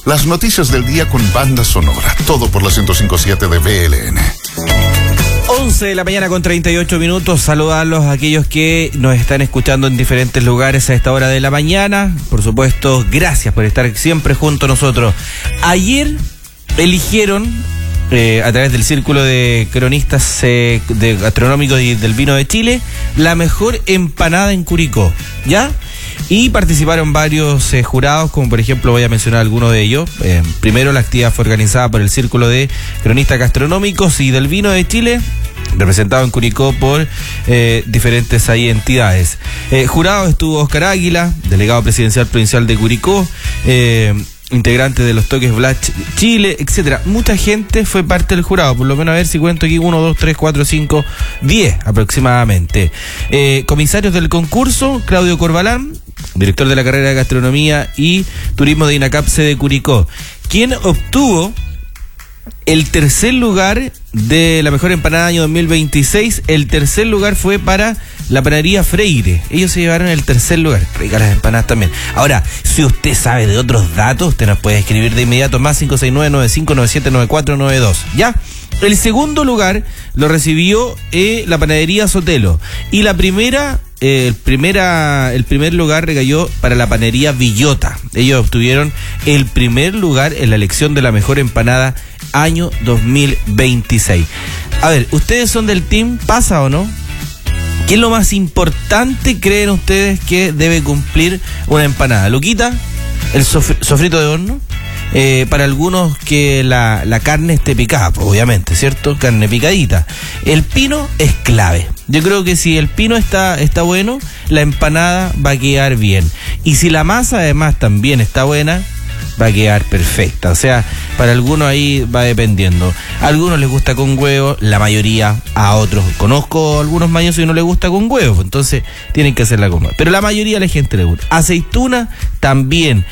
Las noticias del día con banda sonora. Todo por la 105.7 de BLN. 11 de la mañana con 38 minutos. Saludarlos a aquellos que nos están escuchando en diferentes lugares a esta hora de la mañana. Por supuesto, gracias por estar siempre junto a nosotros. Ayer eligieron, a través del Círculo de Cronistas de Gastronómicos y del Vino de Chile, la mejor empanada en Curicó, ¿ya? Y participaron varios jurados, como por ejemplo voy a mencionar algunos de ellos. Primero, la actividad fue organizada por el Círculo de Cronistas Gastronómicos y del Vino de Chile, representado en Curicó por diferentes entidades. Jurado estuvo Oscar Águila, delegado presidencial provincial de Curicó, integrante de los Toques Black Chile, etcétera. Mucha gente fue parte del jurado, por lo menos a ver si cuento aquí 1, 2, 3, 4, 5, 10 aproximadamente. Comisarios del concurso: Claudio Corbalán, director de la carrera de Gastronomía y Turismo de INACAPSE de Curicó, quien obtuvo el tercer lugar de la mejor empanada año 2026. El tercer lugar fue para la panadería Freire. Ellos se llevaron el tercer lugar. Ricas las empanadas también. Ahora, si usted sabe de otros datos, usted nos puede escribir de inmediato, más 569-9597-9492. ¿Ya? El segundo lugar lo recibió la panadería Sotelo. Y la el primer lugar recayó para la panadería Villota. Ellos obtuvieron el primer lugar en la elección de la mejor empanada año 2026. A ver, ¿ustedes son del team pasa o no? ¿Qué es lo más importante creen ustedes que debe cumplir una empanada? Luquita, el sofrito de horno. Para algunos que la carne esté picada, obviamente, ¿cierto? Carne picadita. El pino es clave. Yo creo que si el pino está bueno, la empanada va a quedar bien. Y si la masa además también está buena, va a quedar perfecta. O sea, para algunos ahí va dependiendo. A algunos les gusta con huevo, la mayoría, a otros. Conozco algunos mañosos y no les gusta con huevo, entonces tienen que hacerla con huevo. Pero la mayoría de la gente le gusta. Aceituna también.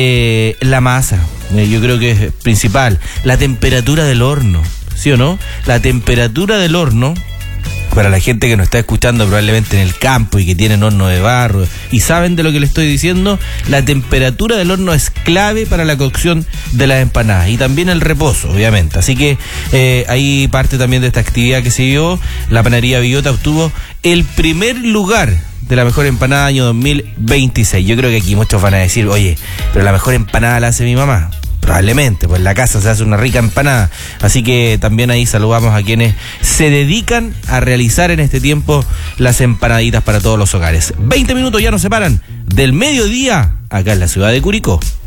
La masa, yo creo que es principal. La temperatura del horno, ¿sí o no? La temperatura del horno, para la gente que nos está escuchando probablemente en el campo y que tienen horno de barro y saben de lo que le estoy diciendo, la temperatura del horno es clave para la cocción de las empanadas y también el reposo, obviamente. Así que ahí parte también de esta actividad que se dio. La panadería Villota obtuvo el primer lugar de la mejor empanada año 2026. Yo creo que aquí muchos van a decir, oye, pero la mejor empanada la hace mi mamá. Probablemente, pues en la casa se hace una rica empanada. Así que también ahí saludamos a quienes se dedican a realizar en este tiempo las empanaditas para todos los hogares. 20 minutos ya nos separan del mediodía acá en la ciudad de Curicó.